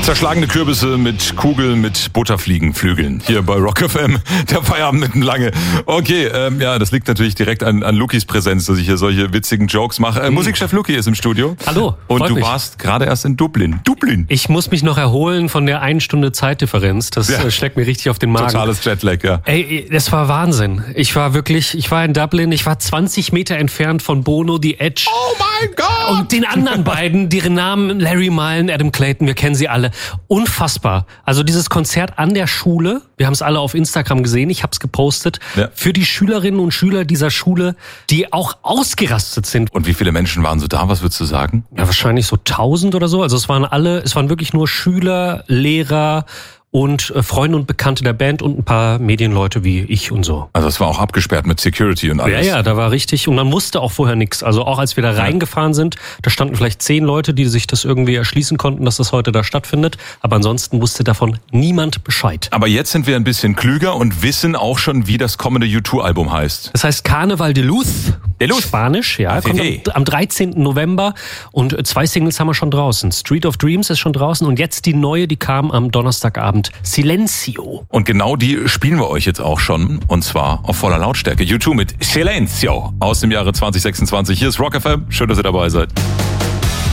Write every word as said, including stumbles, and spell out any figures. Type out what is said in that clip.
Zerschlagene Kürbisse mit Kugeln mit Butterfliegenflügeln. Hier bei Rock F M, der Feierabend mitten lange. Okay, ähm, ja, das liegt natürlich direkt an, an Lukis Präsenz, dass ich hier solche witzigen Jokes mache. Äh, mhm. Musikchef Luki ist im Studio. Hallo. Und du mich. warst gerade erst in Dublin. Dublin. Ich muss mich noch erholen von der einen Stunde Zeitdifferenz. Das ja. schlägt mir richtig auf den Magen. Totales Jetlag, ja. Ey, das war Wahnsinn. Ich war wirklich, ich war in Dublin, ich war zwanzig Meter entfernt von Bono, The Edge. Oh mein Gott! Und den anderen beiden, deren Namen Larry Mullen, Adam Clayton, wir kennen sie alle. Unfassbar. Also dieses Konzert an der Schule, wir haben es alle auf Instagram gesehen, ich habe es gepostet, ja. für die Schülerinnen und Schüler dieser Schule, die auch ausgerastet sind. Und wie viele Menschen waren so da, was würdest du sagen? Ja, wahrscheinlich so tausend oder so. Also es waren alle, es waren wirklich nur Schüler, Lehrer und äh, Freunde und Bekannte der Band und ein paar Medienleute wie ich und so. Also es war auch abgesperrt mit Security und alles. Ja, ja, da war richtig. Und man wusste auch vorher nichts. Also auch als wir da reingefahren sind, da standen vielleicht zehn Leute, die sich das irgendwie erschließen konnten, dass das heute da stattfindet. Aber ansonsten wusste davon niemand Bescheid. Aber jetzt sind wir ein bisschen klüger und wissen auch schon, wie das kommende U zwei Album heißt. Das heißt Carnaval de Luz. De Luz. Spanisch, ja. Kommt am, am dreizehnten November. Und zwei Singles haben wir schon draußen. Street of Dreams ist schon draußen. Und jetzt die neue, die kam am Donnerstagabend. Silencio. Und genau die spielen wir euch jetzt auch schon. Und zwar auf voller Lautstärke. U zwei mit Silencio aus dem Jahre zwanzig sechsundzwanzig. Hier ist Rock F M. Schön, dass ihr dabei seid.